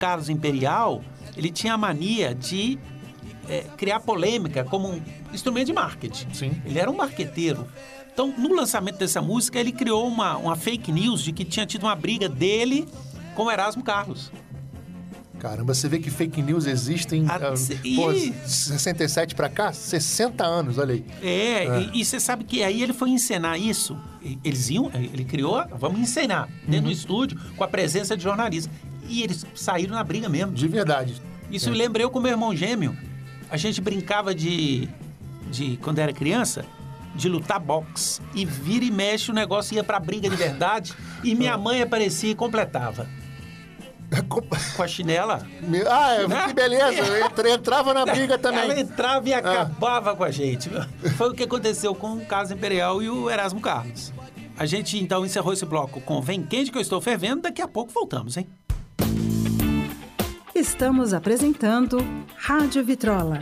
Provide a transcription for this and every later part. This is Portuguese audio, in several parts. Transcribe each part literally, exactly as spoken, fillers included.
Carlos Imperial, ele tinha a mania de é, criar polêmica como um instrumento de marketing. Sim. Ele era um marqueteiro. Então, no lançamento dessa música, ele criou uma, uma fake news de que tinha tido uma briga dele com o Erasmo Carlos. Caramba, você vê que fake news existem, Ah, uh, cê- pô, e- sessenta e sete pra cá, sessenta anos, olha aí. É, É. e você sabe que aí ele foi encenar isso. e- Eles iam, ele criou, vamos encenar, dentro do estúdio, com a presença de jornalistas. E eles saíram na briga mesmo. De verdade. Isso É. eu lembrei eu com meu irmão gêmeo. A gente brincava de, de, quando era criança, de lutar boxe. E vira e mexe, o negócio ia pra briga de verdade. E minha mãe aparecia e completava. Com a chinela. Ah, é, Né? que beleza. Eu entre- entrava na briga também. Ela entrava e acabava com a gente. Foi o que aconteceu com o Carlos Imperial e o Erasmo Carlos. A gente, então, encerrou esse bloco com Vem Quente que eu estou fervendo. Daqui a pouco voltamos, hein? Estamos apresentando Rádio Vitrola.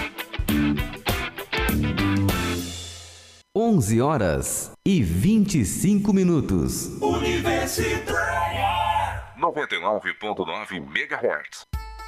onze horas e vinte e cinco minutos. Universitária noventa e nove ponto nove megahertz.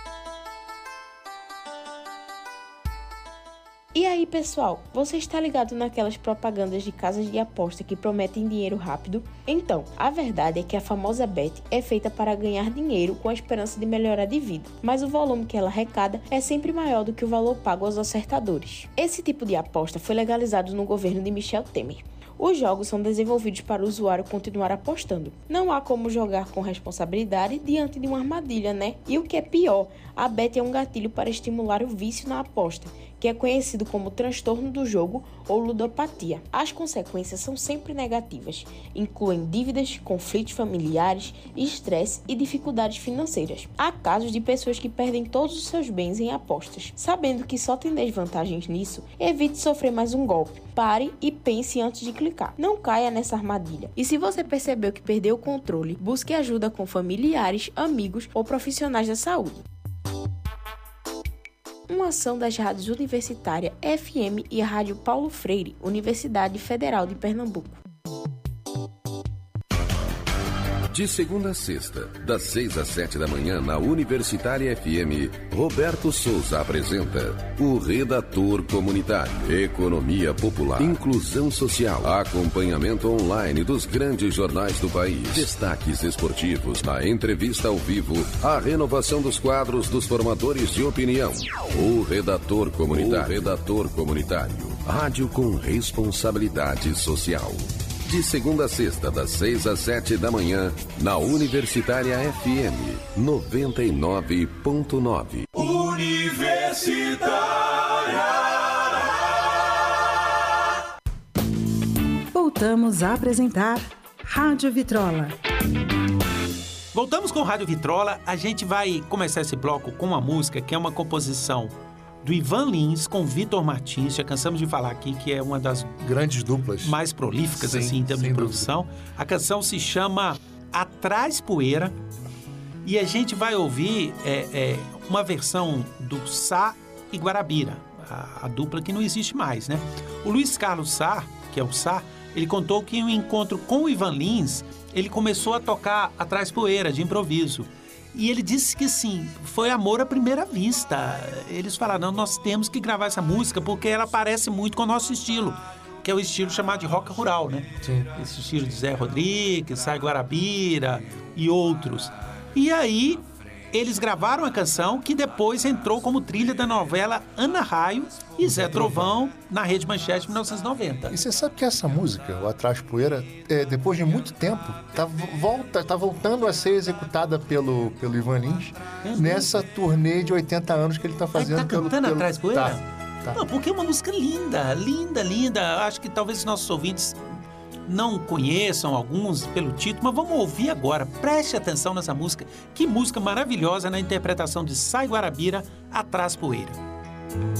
E aí, pessoal, você está ligado naquelas propagandas de casas de aposta que prometem dinheiro rápido? Então, a verdade é que a famosa bet é feita para ganhar dinheiro com a esperança de melhorar de vida, mas o volume que ela arrecada é sempre maior do que o valor pago aos acertadores. Esse tipo de aposta foi legalizado no governo de Michel Temer. Os jogos são desenvolvidos para o usuário continuar apostando. Não há como jogar com responsabilidade diante de uma armadilha, né? E o que é pior, a bet é um gatilho para estimular o vício na aposta, que é conhecido como transtorno do jogo ou ludopatia. As consequências são sempre negativas, incluem dívidas, conflitos familiares, estresse e dificuldades financeiras. Há casos de pessoas que perdem todos os seus bens em apostas. Sabendo que só tem desvantagens nisso, evite sofrer mais um golpe. Pare e pense antes de clicar. Não caia nessa armadilha. E se você percebeu que perdeu o controle, busque ajuda com familiares, amigos ou profissionais da saúde. Uma ação das rádios Universitária F M e a Rádio Paulo Freire, Universidade Federal de Pernambuco. De segunda a sexta, das seis às sete da manhã, na Universitária F M, Roberto Souza apresenta o Redator Comunitário, Economia Popular, Inclusão Social, acompanhamento online dos grandes jornais do país, destaques esportivos, a entrevista ao vivo, a renovação dos quadros dos formadores de opinião. O Redator Comunitário, o Redator Comunitário, rádio com responsabilidade social. De segunda a sexta, das seis às sete da manhã, na Universitária F M, noventa e nove ponto nove. Universitária. Voltamos a apresentar Rádio Vitrola. Voltamos com Rádio Vitrola. A gente vai começar esse bloco com uma música que é uma composição do Ivan Lins com Vitor Martins. Já cansamos de falar aqui que é uma das grandes duplas mais prolíficas, Sim, assim, em termos de produção. A canção se chama Atrás Poeira e a gente vai ouvir é, é, uma versão do Sá e Guarabira, a, a dupla que não existe mais, né? O Luiz Carlos Sá, que é o Sá, ele contou que em um encontro com o Ivan Lins, ele começou a tocar Atrás Poeira, de improviso. E ele disse que, assim, foi amor à primeira vista. Eles falaram, não, nós temos que gravar essa música porque ela parece muito com o nosso estilo, que é o estilo chamado de rock rural, né? Sim. Esse estilo de Zé Rodrigues, Sá e Guarabira e outros. E aí, eles gravaram a canção que depois entrou como trilha da novela Ana Raio e Zé Trovão na Rede Manchete em mil novecentos e noventa. E você sabe que essa música, o Atrás Poeira, é, depois de muito tempo, tá, volta, tá voltando a ser executada pelo, pelo Ivan Lins É nessa turnê de oitenta anos que ele tá fazendo. Tá pelo, cantando pelo, Atrás Poeira? Tá, tá. Não, porque é uma música linda, linda, linda. Acho que talvez os nossos ouvintes não conheçam alguns pelo título, mas vamos ouvir agora. Preste atenção nessa música. Que música maravilhosa na interpretação de Sá e Guarabira, Atrás Poeira.